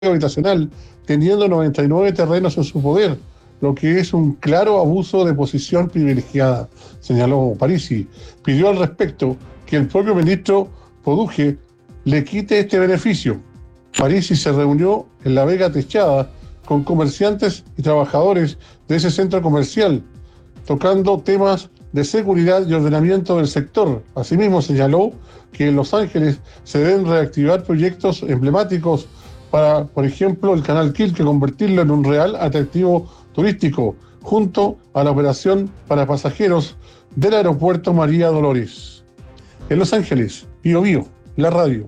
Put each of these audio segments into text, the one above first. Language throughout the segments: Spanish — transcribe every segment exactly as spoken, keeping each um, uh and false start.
habitacional, teniendo noventa y nueve terrenos en su poder, lo que es un claro abuso de posición privilegiada, señaló Parisi. Pidió al respecto que el propio ministro Poduje le quite este beneficio. Parisi se reunió en la Vega Techada con comerciantes y trabajadores de ese centro comercial, tocando temas de seguridad y ordenamiento del sector. Asimismo, señaló que en Los Ángeles se deben reactivar proyectos emblemáticos para, por ejemplo, el Canal Quilque, convertirlo en un real atractivo turístico, junto a la operación para pasajeros del aeropuerto María Dolores. En Los Ángeles, Bío Bío, la radio.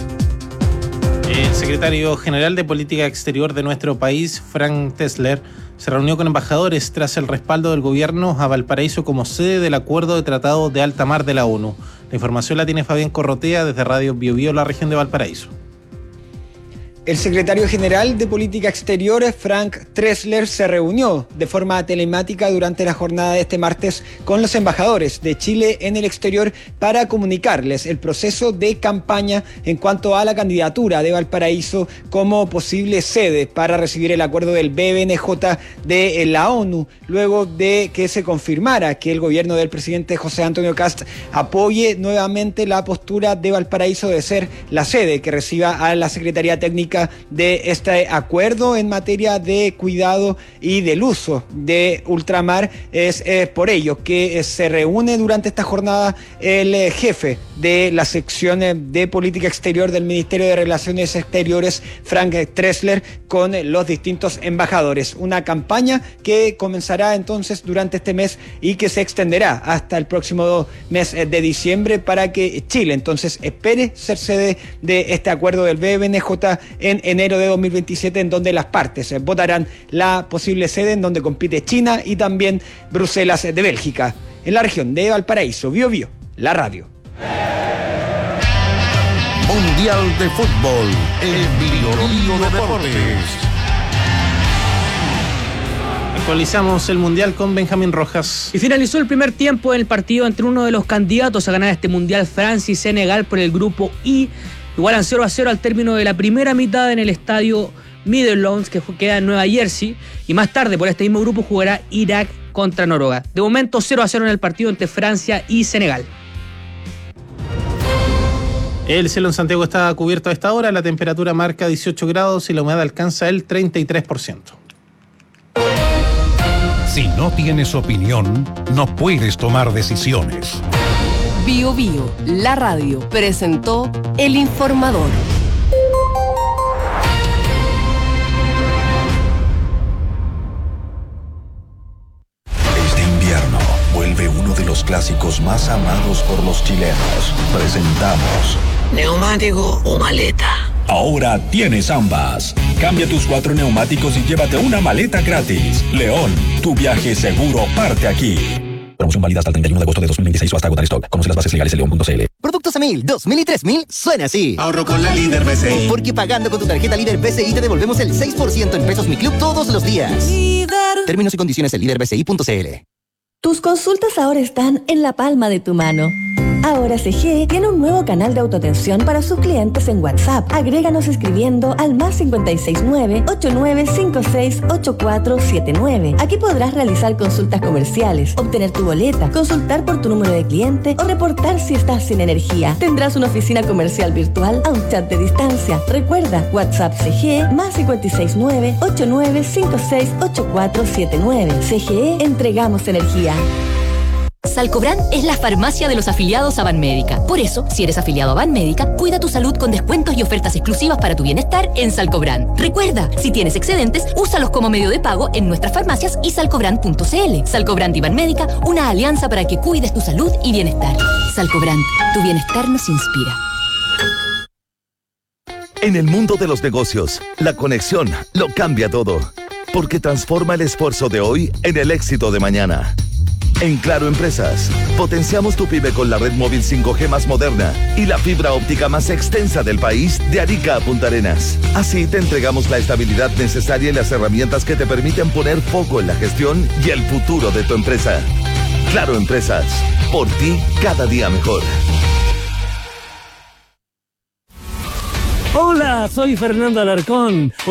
El secretario general de Política Exterior de nuestro país, Frank Tressler, se reunió con embajadores tras el respaldo del gobierno a Valparaíso como sede del Acuerdo de Tratado de Alta Mar de la ONU. La información la tiene Fabián Corrotea desde Radio Bío Bío, la región de Valparaíso. El secretario general de Política Exterior, Frank Tressler, se reunió de forma telemática durante la jornada de este martes con los embajadores de Chile en el exterior para comunicarles el proceso de campaña en cuanto a la candidatura de Valparaíso como posible sede para recibir el acuerdo del B B N J de la ONU, luego de que se confirmara que el gobierno del presidente José Antonio Kast apoye nuevamente la postura de Valparaíso de ser la sede que reciba a la Secretaría Técnica de este acuerdo en materia de cuidado y del uso de ultramar. Es eh, por ello que eh, se reúne durante esta jornada el eh, jefe de la sección eh, de política exterior del Ministerio de Relaciones Exteriores, Frank Tressler, con eh, los distintos embajadores. Una campaña que comenzará entonces durante este mes y que se extenderá hasta el próximo mes eh, de diciembre para que Chile entonces espere ser sede de este acuerdo del B B N J en enero de dos mil veintisiete, en donde las partes votarán la posible sede en donde compite China y también Bruselas de Bélgica. En la región de Valparaíso, Bío Bío, la radio. Mundial de Fútbol, el Bío Bío Deportes. Actualizamos el Mundial con Benjamín Rojas. Y finalizó el primer tiempo en el partido entre uno de los candidatos a ganar este Mundial, Francia y Senegal, por el grupo I. Igualan cero a cero al término de la primera mitad en el estadio Meadowlands, que queda en Nueva Jersey, y más tarde por este mismo grupo jugará Irak contra Noruega. De momento cero a cero en el partido entre Francia y Senegal. El cielo en Santiago está cubierto a esta hora, la temperatura marca dieciocho grados y la humedad alcanza el treinta y tres por ciento. Si no tienes opinión, no puedes tomar decisiones. Bío Bío, la radio, presentó El Informador. Este invierno vuelve uno de los clásicos más amados por los chilenos. Presentamos ¿neumático o maleta? Ahora tienes ambas. Cambia tus cuatro neumáticos y llévate una maleta gratis. León, tu viaje seguro parte aquí. Promoción válida hasta el treinta y uno de agosto de dos mil veintiséis o hasta agotar stock. Conoce las bases legales en león punto c l. Productos a mil, dos mil y tres mil suena así. Ahorro con la Líder B C I. Porque pagando con tu tarjeta Líder B C I te devolvemos el seis por ciento en Pesos Mi Club todos los días. Líder. Términos y condiciones en líder b c i punto c l. Tus consultas ahora están en la palma de tu mano. Ahora C G E tiene un nuevo canal de autoatención para sus clientes en WhatsApp. Agréganos escribiendo al más cinco seis nueve, ocho nueve cinco seis, ocho cuatro siete nueve. Aquí podrás realizar consultas comerciales, obtener tu boleta, consultar por tu número de cliente o reportar si estás sin energía. Tendrás una oficina comercial virtual a un chat de distancia. Recuerda, WhatsApp C G E más cinco seis nueve, ocho nueve cinco seis, ocho cuatro siete nueve. C G E, entregamos energía. Salcobran es la farmacia de los afiliados a Banmédica. Por eso, si eres afiliado a Banmédica, cuida tu salud con descuentos y ofertas exclusivas para tu bienestar en Salcobran. Recuerda, si tienes excedentes, úsalos como medio de pago en nuestras farmacias y salcobran punto c l. Salcobran y Banmédica, una alianza para que cuides tu salud y bienestar. Salcobran, tu bienestar nos inspira. En el mundo de los negocios, la conexión lo cambia todo, porque transforma el esfuerzo de hoy en el éxito de mañana. En Claro Empresas, potenciamos tu pyme con la red móvil cinco G más moderna y la fibra óptica más extensa del país de Arica a Punta Arenas. Así te entregamos la estabilidad necesaria y las herramientas que te permiten poner foco en la gestión y el futuro de tu empresa. Claro Empresas, por ti cada día mejor. Hola. Hola, soy Fernando Alarcón.